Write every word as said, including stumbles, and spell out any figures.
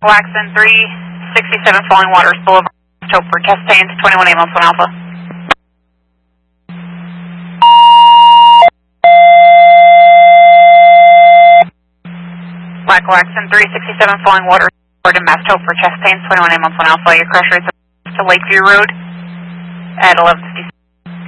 Waxon three sixty-seven Falling Waters Boulevard, Hope for Castains, twenty-one eight one Alpha. Black Waxon three sixty-seven Falling Waters Boulevard in Mass Hope for Castains, twenty-one eight one Alpha. Your crash rates to Lakeview Road at eleven fifty.